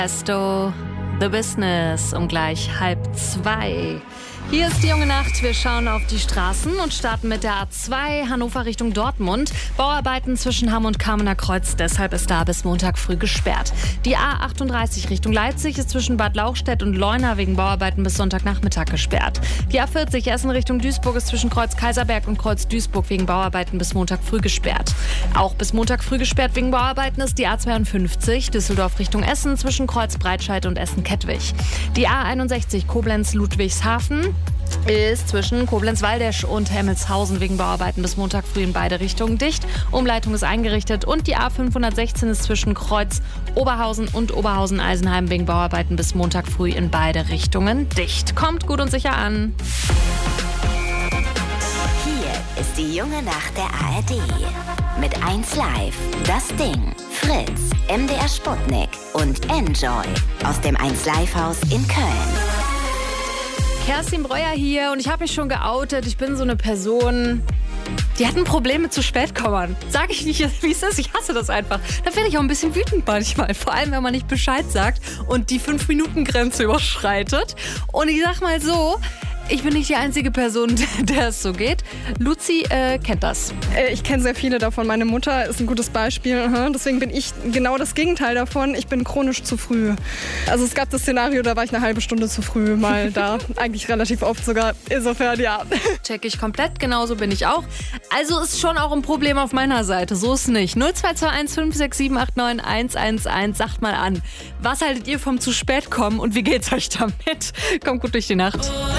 Esto, The Business um gleich 1:30. Hier ist die junge Nacht. Wir schauen auf die Straßen und starten mit der A2 Hannover Richtung Dortmund. Bauarbeiten zwischen Hamm und Kamener Kreuz, deshalb ist da bis Montag früh gesperrt. Die A38 Richtung Leipzig ist zwischen Bad Lauchstädt und Leuna wegen Bauarbeiten bis Sonntagnachmittag gesperrt. Die A40 Essen Richtung Duisburg ist zwischen Kreuz Kaiserberg und Kreuz Duisburg wegen Bauarbeiten bis Montag früh gesperrt. Auch bis Montag früh gesperrt wegen Bauarbeiten ist die A52 Düsseldorf Richtung Essen zwischen Kreuz Breitscheid und Essen-Kettwig. Die A61 Koblenz-Ludwigshafen ist zwischen Koblenz-Waldesch und Hemmelshausen wegen Bauarbeiten bis Montag früh in beide Richtungen dicht. Umleitung ist eingerichtet und die A516 ist zwischen Kreuz Oberhausen und Oberhausen-Eisenheim wegen Bauarbeiten bis Montag früh in beide Richtungen dicht. Kommt gut und sicher an. Hier ist die junge Nacht der ARD. Mit 1Live, Das Ding, Fritz, MDR Sputnik und Enjoy aus dem 1Live-Haus in Köln. Kerstin Breuer hier und ich habe mich schon geoutet. Ich bin so eine Person, die hat ein Problem mit zu spät kommen. Sag ich nicht, wie es ist, ich hasse das einfach. Da werde ich auch ein bisschen wütend manchmal. Vor allem, wenn man nicht Bescheid sagt und die 5-Minuten-Grenze überschreitet. Und ich sag mal so, ich bin nicht die einzige Person, der es so geht. Luzi kennt das. Ich kenne sehr viele davon. Meine Mutter ist ein gutes Beispiel. Deswegen bin ich genau das Gegenteil davon. Ich bin chronisch zu früh. Also es gab das Szenario, da war ich eine halbe Stunde zu früh mal da. Eigentlich relativ oft sogar. Insofern, ja. Check ich komplett, genauso bin ich auch. Also ist schon auch ein Problem auf meiner Seite. So ist nicht. 0221 567 89 111. Sagt mal an. Was haltet ihr vom zu spät kommen und wie geht's euch damit? Kommt gut durch die Nacht.